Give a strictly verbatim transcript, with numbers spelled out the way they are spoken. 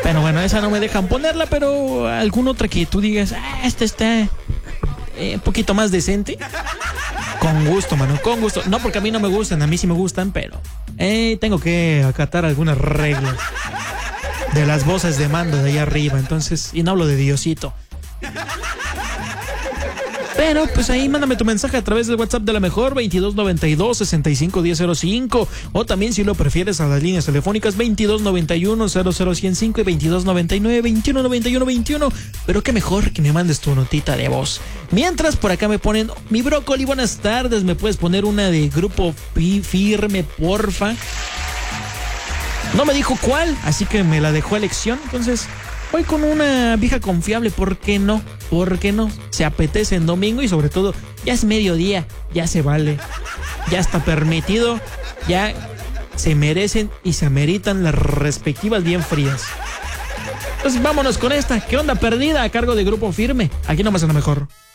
Pero bueno, esa no me dejan ponerla, pero alguna otra que tú digas, ah, esta está eh, un poquito más decente. Con gusto, mano, con gusto. No porque a mí no me gustan, a mí sí me gustan, pero eh, tengo que acatar algunas reglas de las voces de mando de allá arriba, entonces, y no hablo de Diosito. Pero pues ahí mándame tu mensaje a través del WhatsApp de La Mejor, veintidós noventa y dos, sesenta y cinco diez cero cinco, o también si lo prefieres a las líneas telefónicas veintidós noventa y uno, cero cero ciento cinco y veintidós noventa y nueve, veintiuno noventa y uno, veintiuno. Pero qué mejor que me mandes tu notita de voz. Mientras por acá me ponen, mi brócoli, buenas tardes, me puedes poner una de Grupo Firme, porfa. No me dijo cuál, así que me la dejó a elección, entonces voy con una vieja confiable, ¿por qué no? ¿Por qué no? Se apetece en domingo y sobre todo ya es mediodía, ya se vale, ya está permitido, ya se merecen y se ameritan las respectivas bien frías. Entonces vámonos con esta, ¿qué onda perdida? A cargo de Grupo Firme, aquí nomás es lo mejor.